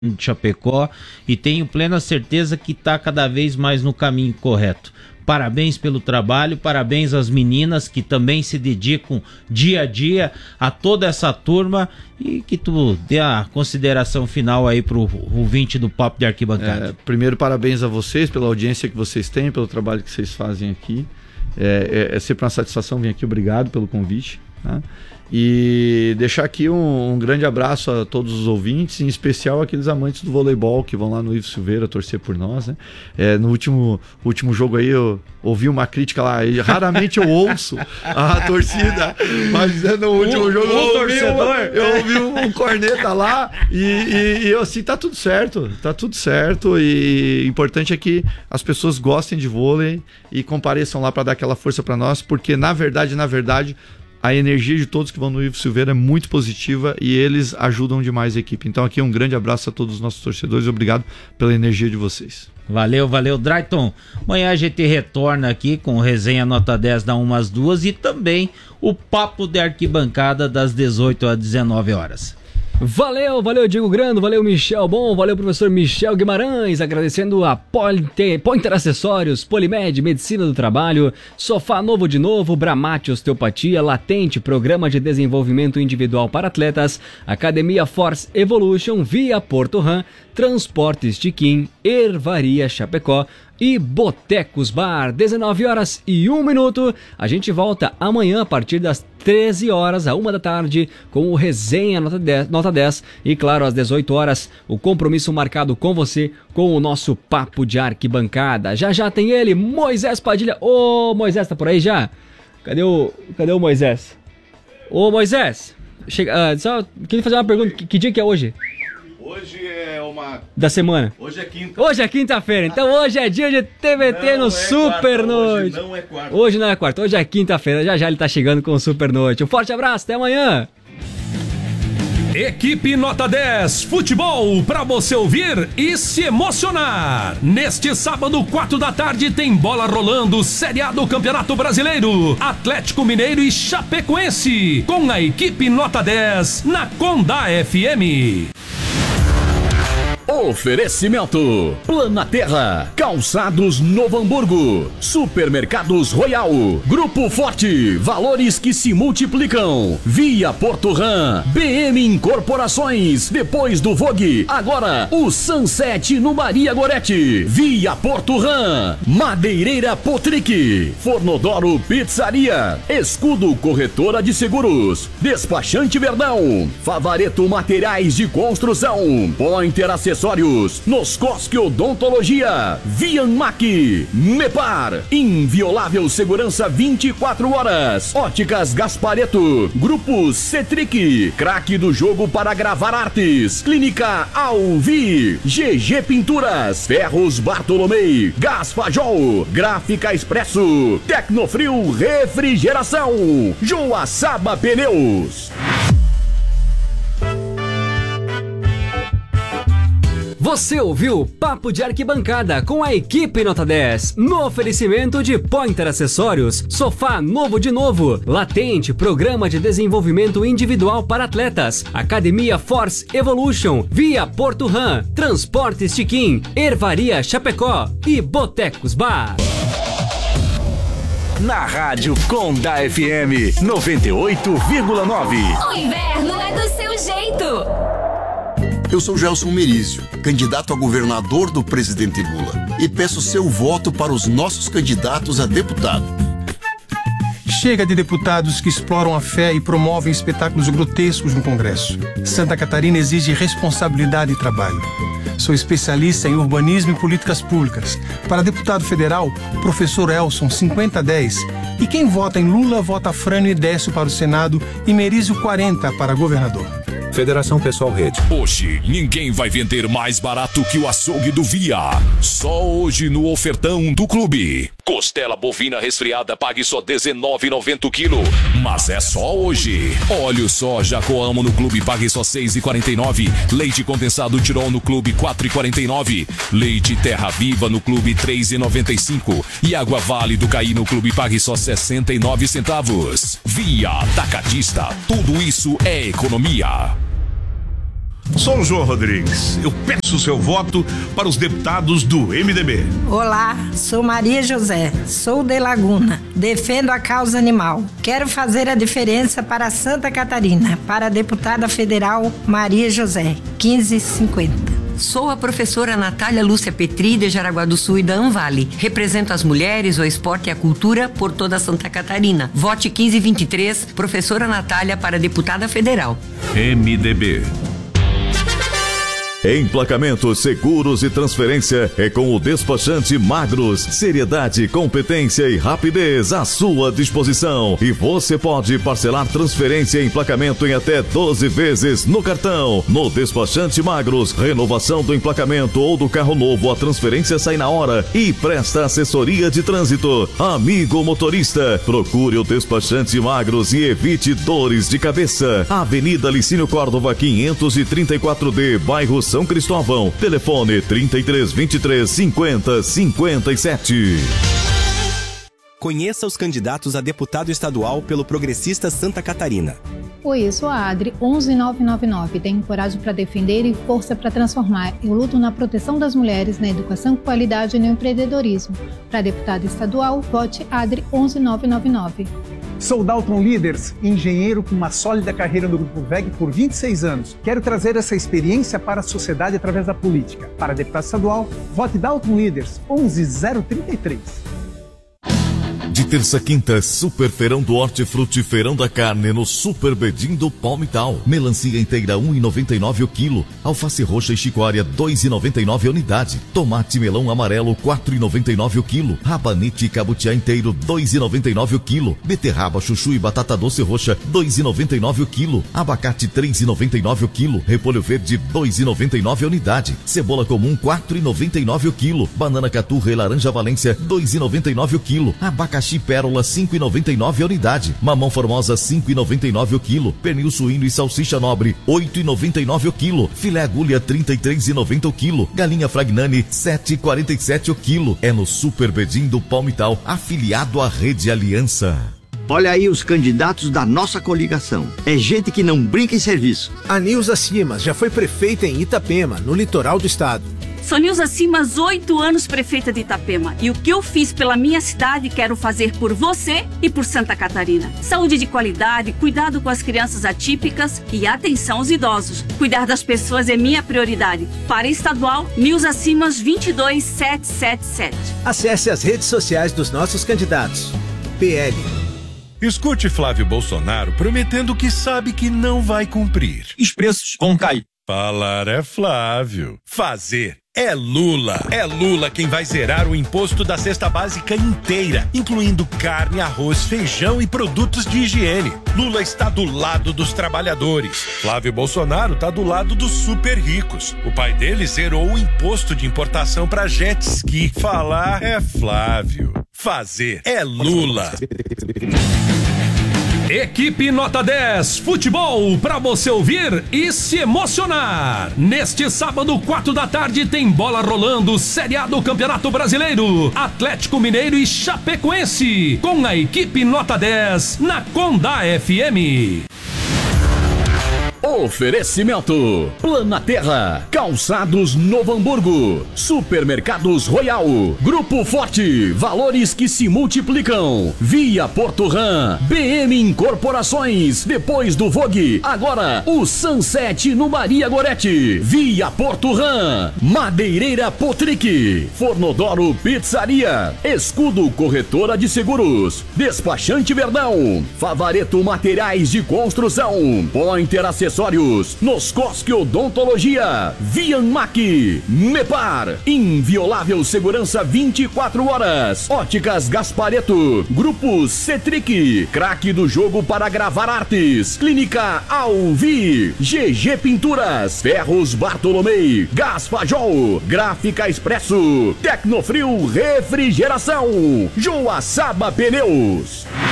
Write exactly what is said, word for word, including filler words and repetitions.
de Chapecó e tenho plena certeza que está cada vez mais no caminho correto. Parabéns pelo trabalho, parabéns às meninas que também se dedicam dia a dia a toda essa turma e que tu dê a consideração final aí pro ouvinte do Papo de Arquibancada. É, primeiro, parabéns a vocês pela audiência que vocês têm, pelo trabalho que vocês fazem aqui. É, é, é sempre uma satisfação vir aqui, obrigado pelo convite, né? E deixar aqui um, um grande abraço a todos os ouvintes, em especial aqueles amantes do voleibol que vão lá no Ivo Silveira torcer por nós, né? É, no último, último jogo aí eu ouvi uma crítica lá, e raramente eu ouço a torcida, mas no último um, jogo um eu, ouvi uma, eu ouvi um corneta lá e, e, e eu assim, tá tudo certo, tá tudo certo, e o importante é que as pessoas gostem de vôlei e compareçam lá para dar aquela força para nós, porque na verdade, na verdade, a energia de todos que vão no Ivo Silveira é muito positiva e eles ajudam demais a equipe. Então aqui um grande abraço a todos os nossos torcedores e obrigado pela energia de vocês. Valeu, valeu, Drayton. Amanhã a gente retorna aqui com resenha nota dez da uma às duas e também o Papo de Arquibancada das dezoito às dezenove horas. Valeu, valeu Diego Grando, valeu Michel Bom, valeu professor Michel Guimarães, agradecendo a Pointer, Pointer Acessórios, Polimed, Medicina do Trabalho, Sofá Novo de Novo, Bramate Osteopatia, Latente, Programa de Desenvolvimento Individual para Atletas, Academia Force Evolution, Via Porto Ram, Transportes Tiquim, Ervaria Chapecó e Botecos Bar, dezenove horas e um minuto. A gente volta amanhã a partir das treze horas, a uma da tarde, com o Resenha Nota dez, Nota dez. E claro, às dezoito horas, o compromisso marcado com você, com o nosso Papo de Arquibancada. Já já tem ele, Moisés Padilha. Ô, Moisés, tá por aí já? Cadê o, cadê o Moisés? Ô, Moisés, chega, uh, só queria fazer uma pergunta. Que, que dia que é hoje? Hoje é uma... Da semana. Hoje é quinta. Hoje é quinta-feira, então hoje é dia de T V T no é Super quarta, Noite. Hoje não é quarta. Hoje não é quarta, hoje é quinta-feira. Já já ele tá chegando com o Super Noite. Um forte abraço, até amanhã. Equipe Nota dez, futebol pra você ouvir e se emocionar. Neste sábado, quatro da tarde, tem bola rolando, Série A do Campeonato Brasileiro. Atlético Mineiro e Chapecoense, com a equipe Nota dez, na Condá F M. Oferecimento: Planaterra, Calçados Novo Hamburgo, Supermercados Royal, Grupo Forte, valores que se multiplicam, Via Porto Ram, B M Incorporações, depois do Vogue, agora o Sunset no Maria Gorete, Via Porto Ram, Madeireira Potric, Fornodoro Pizzaria, Escudo Corretora de Seguros, Despachante Verdão, Favareto Materiais de Construção, Pointer Acessórios, Noscosque Odontologia, Vianmac, Mepar, Inviolável Segurança vinte e quatro horas, Óticas Gaspareto, Grupo Cetric, Craque do Jogo para Gravar Artes, Clínica Alvi, G G Pinturas, Ferros Bartolomei, Gás Fajol, Gráfica Expresso, Tecnofrio Refrigeração, Joaçaba Pneus. Você ouviu Papo de Arquibancada com a equipe Nota dez, no oferecimento de Pointer Acessórios, Sofá Novo de Novo, Latente, Programa de Desenvolvimento Individual para Atletas, Academia Force Evolution, Via Porto Ram, Transportes Tiquim, Ervaria Chapecó e Botecos Bar. Na Rádio Condá F M noventa e oito vírgula nove. O inverno é do seu jeito. Eu sou Gelson Merizio, candidato a governador do presidente Lula, e peço seu voto para os nossos candidatos a deputado. Chega de deputados que exploram a fé e promovem espetáculos grotescos no Congresso. Santa Catarina exige responsabilidade e trabalho. Sou especialista em urbanismo e políticas públicas. Para deputado federal, professor Elson, cinquenta dez. E quem vota em Lula, vota Frânio e Décio para o Senado e Merizio quarenta para governador. Federação Pessoal Rede. Hoje, ninguém vai vender mais barato que o açougue do Via. Só hoje no ofertão do clube. Costela bovina resfriada, pague só dezenove reais e noventa centavos o quilo. Mas é só hoje. Óleo soja Coamo no clube, pague só seis reais e quarenta e nove centavos. Leite condensado Tirol no clube, quatro reais e quarenta e nove centavos. Leite Terra Viva no clube, três reais e noventa e cinco centavos. E Água Vale do Caí no clube, pague só sessenta e nove centavos. Via Atacadista, tudo isso é economia. Sou o João Rodrigues. Eu peço o seu voto para os deputados do M D B. Olá, sou Maria José, sou de Laguna. Defendo a causa animal. Quero fazer a diferença para Santa Catarina. Para a deputada federal Maria José, quinze cinquenta. Sou a professora Natália Lúcia Petri, de Jaraguá do Sul e da Anvale. Represento as mulheres, o esporte e a cultura por toda Santa Catarina. Vote quinze vinte e três, professora Natália para deputada federal. M D B. Emplacamentos, seguros e transferência é com o despachante Magros. Seriedade, competência e rapidez à sua disposição. E você pode parcelar transferência e emplacamento em até doze vezes no cartão. No despachante Magros, renovação do emplacamento ou do carro novo, a transferência sai na hora e presta assessoria de trânsito. Amigo motorista, procure o despachante Magros e evite dores de cabeça. Avenida Licínio Córdova, quinhentos e trinta e quatro D, bairro São Cristóvão. Telefone trinta e três, vinte e três, cinquenta, cinquenta e sete. Conheça os candidatos a deputado estadual pelo Progressista Santa Catarina. Oi, eu sou a Adri, onze nove nove nove. Tenho coragem para defender e força para transformar. Eu luto na proteção das mulheres, na educação com qualidade e no empreendedorismo. Para deputada estadual, vote Adri, onze nove nove nove. Sou Dalton Leaders, engenheiro com uma sólida carreira no Grupo V E G por vinte e seis anos. Quero trazer essa experiência para a sociedade através da política. Para deputado estadual, vote Dalton Leaders, onze zero trinta e três. De terça a quinta, Super Feirão do Hortifruti, Feirão da Carne no Super Bedim do Palmital. Melancia inteira um real e noventa e nove o quilo. Alface roxa e chicória dois reais e noventa e nove a unidade. Tomate melão amarelo quatro reais e noventa e nove o quilo. Rabanete e cabutiá inteiro dois reais e noventa e nove o quilo. Beterraba, chuchu e batata doce roxa dois reais e noventa e nove o quilo. Abacate três reais e noventa e nove o quilo. Repolho verde dois reais e noventa e nove a unidade. Cebola comum quatro reais e noventa e nove o quilo. Banana caturra e laranja Valência dois reais e noventa e nove o quilo. Abacaxi pérola cinco reais e noventa e nove a unidade. Mamão formosa cinco reais e noventa e nove o quilo. Pernil suíno e salsicha nobre oito reais e noventa e nove o quilo. Filé agulha trinta e três reais e noventa o quilo. Galinha Fragnani sete reais e quarenta e sete o quilo. É no Super Bedim do Palmital, afiliado à Rede Aliança. Olha aí os candidatos da nossa coligação. É gente que não brinca em serviço. A Nilza Simas já foi prefeita em Itapema, no litoral do estado. Sou Nilza Simas, oito anos prefeita de Itapema. E o que eu fiz pela minha cidade, quero fazer por você e por Santa Catarina. Saúde de qualidade, cuidado com as crianças atípicas e atenção aos idosos. Cuidar das pessoas é minha prioridade. Para estadual, Nilza Simas vinte e dois mil setecentos e setenta e sete. Acesse as redes sociais dos nossos candidatos. P L. Escute Flávio Bolsonaro prometendo que sabe que não vai cumprir. Os preços vão cair. Falar é Flávio. Fazer é Lula. É Lula quem vai zerar o imposto da cesta básica inteira, incluindo carne, arroz, feijão e produtos de higiene. Lula está do lado dos trabalhadores. Flávio Bolsonaro está do lado dos super ricos. O pai dele zerou o imposto de importação para jet ski. Falar é Flávio. Fazer é Lula. Equipe Nota dez, futebol pra você ouvir e se emocionar. Neste sábado, quatro da tarde, tem bola rolando, Série A do Campeonato Brasileiro. Atlético Mineiro e Chapecoense, com a equipe Nota dez, na Condá F M. Oferecimento: Planaterra, Calçados Novo Hamburgo, Supermercados Royal, Grupo Forte, valores que se multiplicam, Via Porto Ram, B M Incorporações, depois do Vogue, agora o Sunset no Maria Gorete, Via Porto Ram, Madeireira Potric, Fornodoro Pizzaria, Escudo Corretora de Seguros, Despachante Verdão, Favareto Materiais de Construção, Pointer Acessórios, Noscosque Odontologia, Vianmac, Mepar, Inviolável Segurança vinte e quatro horas, Óticas Gaspareto, Grupo Cetric, Craque do Jogo para Gravar Artes, Clínica Alvi, G G Pinturas, Ferros Bartolomei, Gás Fajol, Gráfica Expresso, Tecnofrio Refrigeração, Joaçaba Pneus.